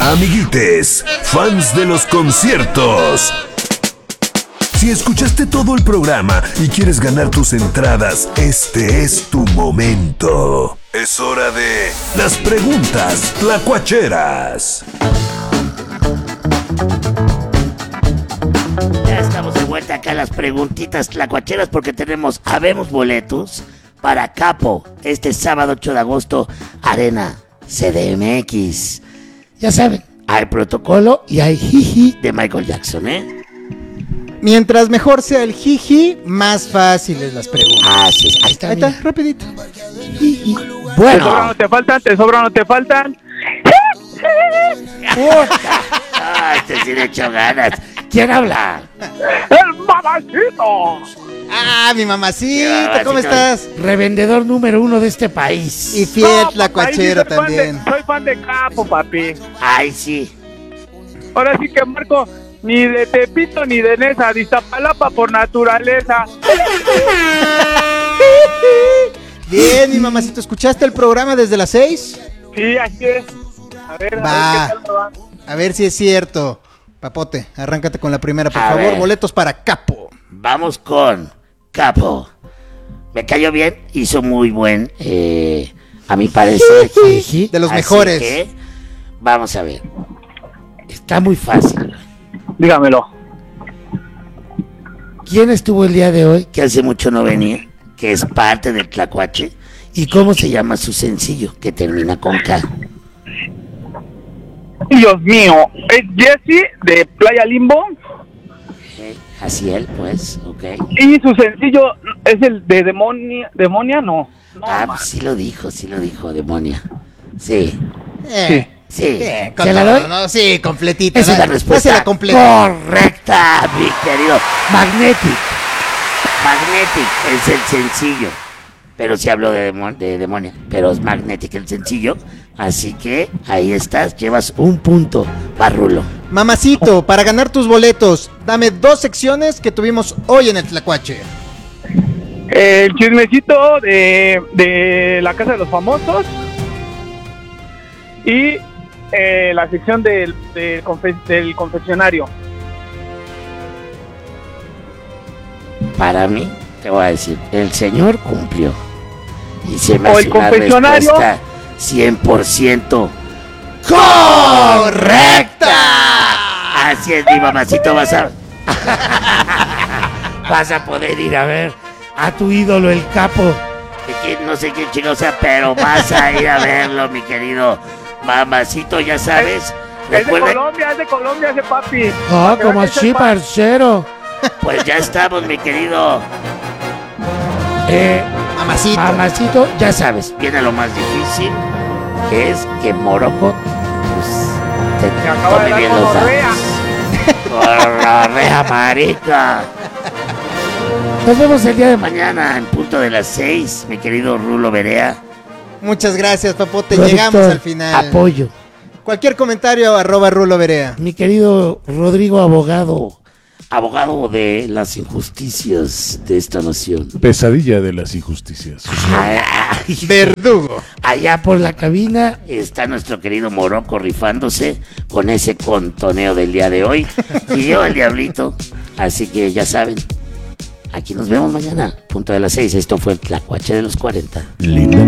Amiguites, fans de los conciertos. Si escuchaste todo el programa y quieres ganar tus entradas, este es tu momento. Es hora de las preguntas tlacuacheras. Ya estamos de vuelta acá a las preguntitas tlacuacheras porque habemos boletos para Capo este sábado 8 de agosto, Arena CDMX. Ya saben, hay protocolo y hay jiji de Michael Jackson, ¿eh? Mientras mejor sea el jiji, más fáciles las preguntas. Ah, sí, ahí está. Ahí está, rapidito. Jiji. Te sobran, Bueno. no te faltan, te sobran, no te faltan. Este sí le echó ganas. ¿Quién habla? ¡El mamacito! Ah, mi Qué mamacita, mamacita. ¿cómo estás? Revendedor número 1 de este país. Y fiel tlacuachero papi, también. Soy fan de Capo, papi. Ay, sí. Ahora sí que Marco, ni de Tepito ni de Nesa, de Iztapalapa por naturaleza. Bien, mi mamacito, ¿escuchaste el programa desde las 6? Sí, así es. A ver qué tal me va. A ver si es cierto. Papote, arráncate con la primera, por A favor. ver. Boletos para Capo. Vamos con Capo. Me cayó bien, hizo muy buen, a mi parecer, jiji. De los Así mejores. que, vamos a ver. Está muy fácil. Dígamelo. ¿Quién estuvo el día de hoy, que hace mucho no venía, que es parte del tlacuache? ¿Y cómo se llama su sencillo, que termina con K? Dios mío, es Jesse de Playa Limbo Así él, pues, ok. y su sencillo es el de Demonia, no. Pues sí lo dijo, demonia. Sí, sí. Con ¿Se la todo, doy? ¿no? Sí, completita. Es una Dásela respuesta completa. correcta, mi querido. Magnetic es el sencillo. Pero sí hablo de demonia. Pero es Magnetic el sencillo. Así que ahí estás, llevas un punto, Barrulo. Mamacito, para ganar tus boletos, dame 2 secciones que tuvimos hoy en el Tlacuache. El chismecito de la Casa de los Famosos y la sección del confeccionario. Para mí, te voy a decir, el señor cumplió. Y se me O hace el una confeccionario. respuesta 100% ¡Correcta! Así es, mi mamacito, vas a poder ir a ver a tu ídolo, el Capo. No sé quién chico sea, pero vas a ir a verlo, mi querido mamacito, ya sabes. Es de Colombia ese papi. Ah, Para como que veas que así, es fan. parcero. Pues ya estamos, mi querido mamacito, ya sabes, viene lo más difícil, que es que Morocco, pues, te Me acaba de tome dar bien los gonorrea. datos. Gonorrea, marica. Nos vemos el día de mañana en punto de las 6, mi querido Rulo Berea. Muchas gracias, Papote. Productor, Llegamos al final. Apoyo. Cualquier comentario, @Rulo Berea. Mi querido Rodrigo abogado de las injusticias de esta nación. Pesadilla de las injusticias. Verdugo. Allá por la cabina está nuestro querido Morocco rifándose con ese contoneo del día de hoy. Y yo, el Diablito. Así que ya saben, aquí nos vemos mañana, punto de las 6. Esto fue el Tlacuache de los 40. Linda